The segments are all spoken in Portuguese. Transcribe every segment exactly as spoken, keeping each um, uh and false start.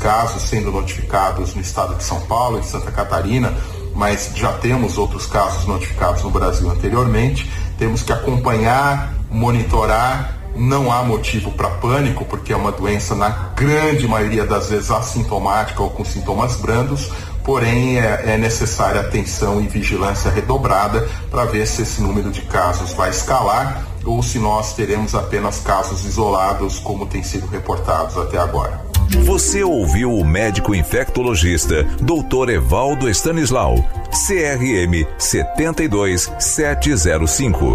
casos sendo notificados no estado de São Paulo e de Santa Catarina, mas já temos outros casos notificados no Brasil anteriormente. Temos que acompanhar, monitorar. Não há motivo para pânico, porque é uma doença, na grande maioria das vezes, assintomática ou com sintomas brandos, porém é, é necessária atenção e vigilância redobrada para ver se esse número de casos vai escalar ou se nós teremos apenas casos isolados, como tem sido reportados até agora. Você ouviu o médico infectologista doutor Evaldo Stanislau, C R M sete dois sete zero cinco.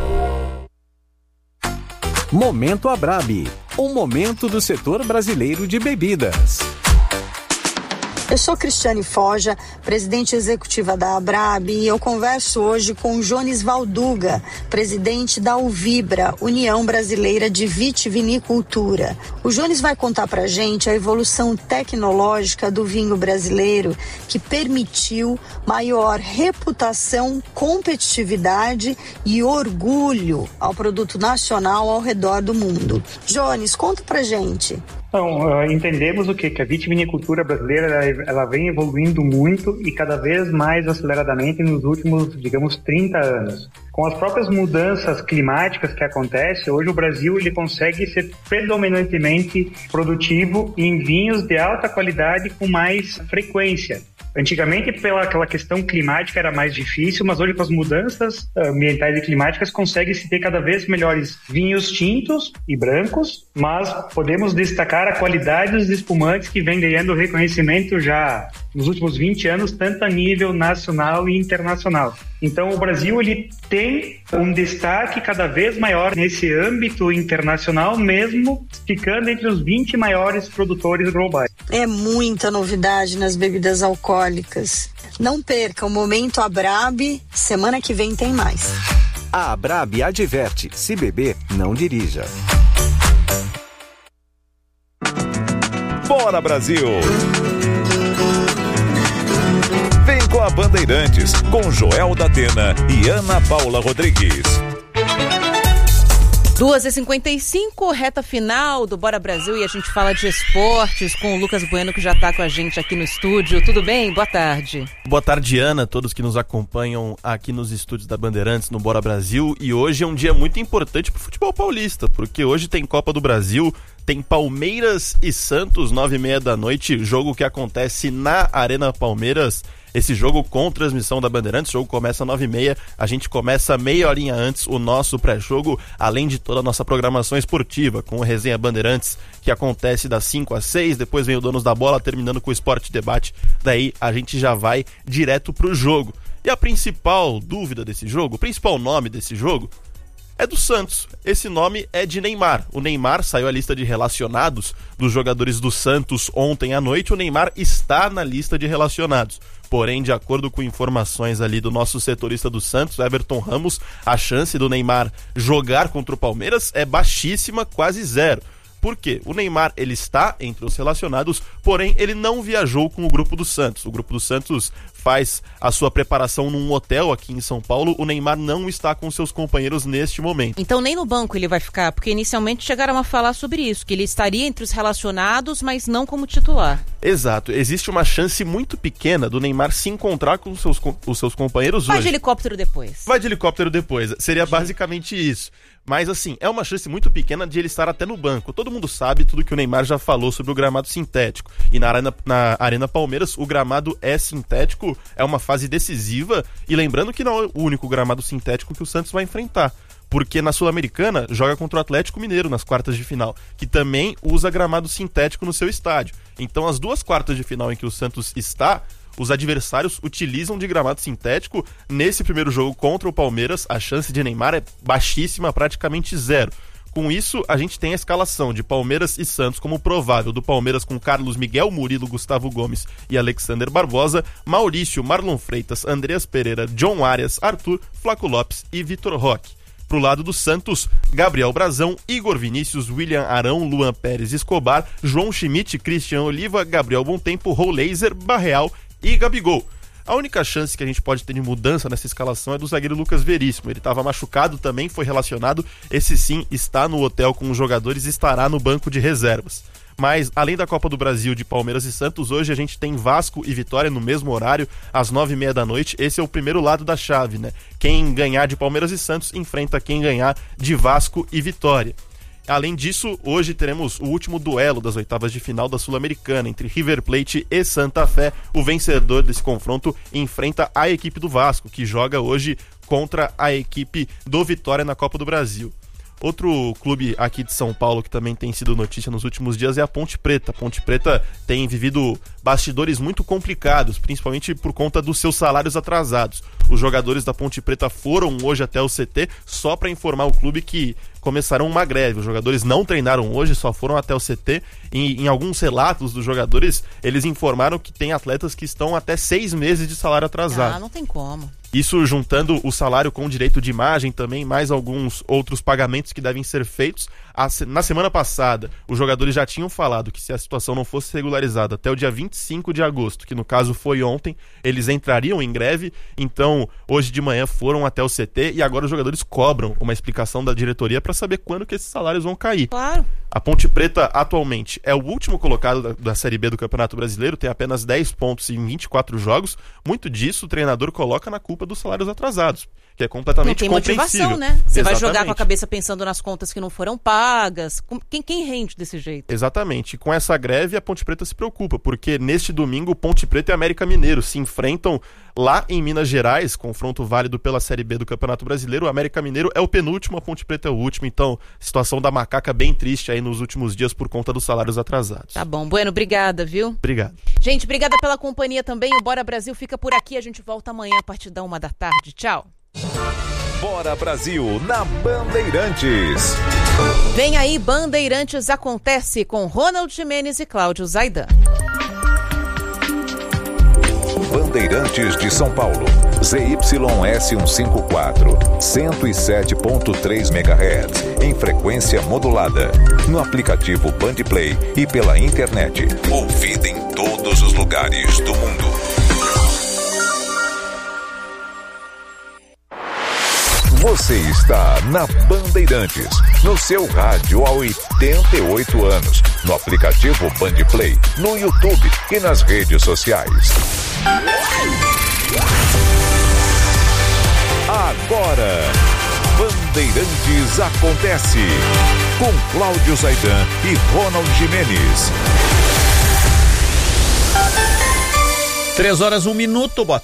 Momento Abrabi, um momento do setor brasileiro de bebidas. Eu sou Cristiane Foja, presidente executiva da Abrabi, e eu converso hoje com Jones Valduga, presidente da Uvibra, União Brasileira de Vitivinicultura. O Jones vai contar pra gente a evolução tecnológica do vinho brasileiro que permitiu maior reputação, competitividade e orgulho ao produto nacional ao redor do mundo. Jones, conta pra gente. Então, entendemos o que, que a vitivinicultura brasileira ela, ela vem evoluindo muito e cada vez mais aceleradamente nos últimos, digamos, trinta anos. Com as próprias mudanças climáticas que acontecem, hoje o Brasil ele consegue ser predominantemente produtivo em vinhos de alta qualidade com mais frequência. Antigamente, pela aquela questão climática, era mais difícil, mas hoje, com as mudanças ambientais e climáticas, consegue-se ter cada vez melhores vinhos tintos e brancos, mas podemos destacar a qualidade dos espumantes que vem ganhando reconhecimento já nos últimos vinte anos, tanto a nível nacional e internacional. Então, o Brasil ele tem um destaque cada vez maior nesse âmbito internacional, mesmo ficando entre os vinte maiores produtores globais. É muita novidade nas bebidas alcoólicas. Não perca o Momento Abrabi, semana que vem tem mais. A Abrabi adverte, se beber, não dirija. Bora, Brasil! Vem com a Bandeirantes, com Joel da Atena e Ana Paula Rodrigues. duas e cinquenta e cinco, reta final do Bora Brasil, e a gente fala de esportes com o Lucas Bueno, que já está com a gente aqui no estúdio. Tudo bem? Boa tarde. Boa tarde, Ana, todos que nos acompanham aqui nos estúdios da Bandeirantes, no Bora Brasil. E hoje é um dia muito importante para o futebol paulista, porque hoje tem Copa do Brasil, tem Palmeiras e Santos, nove e meia da noite, jogo que acontece na Arena Palmeiras. Esse jogo com transmissão da Bandeirantes, o jogo começa às nove e meia, a gente começa meia horinha antes o nosso pré-jogo, além de toda a nossa programação esportiva, com o Resenha Bandeirantes, que acontece das cinco às seis, depois vem o Donos da Bola, terminando com o Esporte Debate, daí a gente já vai direto pro jogo. E a principal dúvida desse jogo, o principal nome desse jogo, é do Santos. Esse nome é de Neymar. O Neymar saiu a lista de relacionados dos jogadores do Santos ontem à noite. O Neymar está na lista de relacionados. Porém, de acordo com informações ali do nosso setorista do Santos, Everton Ramos, a chance do Neymar jogar contra o Palmeiras é baixíssima, quase zero. Por quê? O Neymar, ele está entre os relacionados, porém ele não viajou com o grupo do Santos. O grupo do Santos faz a sua preparação num hotel aqui em São Paulo. O Neymar não está com seus companheiros neste momento. Então nem no banco ele vai ficar, porque inicialmente chegaram a falar sobre isso, que ele estaria entre os relacionados, mas não como titular. Exato. Existe uma chance muito pequena do Neymar se encontrar com os seus, com os seus companheiros vai hoje. Vai de helicóptero depois. Vai de helicóptero depois. Seria basicamente isso. Mas assim, é uma chance muito pequena de ele estar até no banco. Todo mundo sabe tudo que o Neymar já falou sobre o gramado sintético. E na Arena, na Arena Palmeiras, o gramado é sintético, é uma fase decisiva. E lembrando que não é o único gramado sintético que o Santos vai enfrentar. Porque na Sul-Americana joga contra o Atlético Mineiro nas quartas de final, que também usa gramado sintético no seu estádio. Então as duas quartas de final em que o Santos está, os adversários utilizam de gramado sintético. Nesse primeiro jogo contra o Palmeiras, a chance de Neymar é baixíssima, praticamente zero. Com isso, a gente tem a escalação de Palmeiras e Santos como provável, do Palmeiras com Carlos Miguel, Murilo, Gustavo Gomes e Alexander Barbosa, Maurício, Marlon Freitas, Andreas Pereira, John Arias, Arthur, Flaco Lopes e Vitor Roque. Pro lado do Santos, Gabriel Brazão, Igor Vinícius, William Arão, Luan Pérez Escobar, João Schmidt, Cristian Oliva, Gabriel Bontempo, Roleiser, Barreal e Gabigol. A única chance que a gente pode ter de mudança nessa escalação é do zagueiro Lucas Veríssimo. Ele estava machucado também, foi relacionado. Esse sim está no hotel com os jogadores e estará no banco de reservas. Mas, além da Copa do Brasil de Palmeiras e Santos, hoje a gente tem Vasco e Vitória no mesmo horário, às nove e meia da noite. Esse é o primeiro lado da chave, né? Quem ganhar de Palmeiras e Santos enfrenta quem ganhar de Vasco e Vitória. Além disso, hoje teremos o último duelo das oitavas de final da Sul-Americana entre River Plate e Santa Fé. O vencedor desse confronto enfrenta a equipe do Vasco, que joga hoje contra a equipe do Vitória na Copa do Brasil. Outro clube aqui de São Paulo que também tem sido notícia nos últimos dias é a Ponte Preta. A Ponte Preta tem vivido bastidores muito complicados, principalmente por conta dos seus salários atrasados. Os jogadores da Ponte Preta foram hoje até o C T só para informar o clube que começaram uma greve. Os jogadores não treinaram hoje, só foram até o C T. E em alguns relatos dos jogadores, eles informaram que tem atletas que estão até seis meses de salário atrasado. Ah, não tem como. Isso juntando o salário com o direito de imagem também, mais alguns outros pagamentos que devem ser feitos. Na semana passada, os jogadores já tinham falado que se a situação não fosse regularizada até o dia vinte e cinco de agosto, que no caso foi ontem, eles entrariam em greve. Então, hoje de manhã foram até o C T e agora os jogadores cobram uma explicação da diretoria para saber quando que esses salários vão cair. Claro. A Ponte Preta atualmente é o último colocado da, da Série B do Campeonato Brasileiro, tem apenas dez pontos em vinte e quatro jogos. Muito disso o treinador coloca na culpa dos salários atrasados, que é completamente compreensível. Não tem motivação, né? Você Exatamente. vai jogar com a cabeça pensando nas contas que não foram pagas. Quem, quem rende desse jeito? Exatamente. Com essa greve, a Ponte Preta se preocupa, porque neste domingo, Ponte Preta e América Mineiro se enfrentam lá em Minas Gerais, confronto válido pela Série B do Campeonato Brasileiro. O América Mineiro é o penúltimo, a Ponte Preta é o último. Então, situação da macaca bem triste aí nos últimos dias por conta dos salários atrasados. Tá bom. Bueno, obrigada, viu? Obrigado. Gente, obrigada pela companhia também. O Bora Brasil fica por aqui. A gente volta amanhã a partir da uma da tarde. Tchau. Bora Brasil na Bandeirantes. Vem aí, Bandeirantes Acontece com Ronald Gimenez e Cláudio Zaidan. Bandeirantes de São Paulo, Z Y S cento e cinquenta e quatro, cento e sete ponto três megahertz, em frequência modulada, no aplicativo Bandplay e pela internet. Ouvida em todos os lugares do mundo. Você está na Bandeirantes, no seu rádio há oitenta e oito anos, no aplicativo Bandplay, no YouTube e nas redes sociais. Agora, Bandeirantes Acontece, com Cláudio Zaidan e Ronald Gimenez. Três horas, um minuto, boa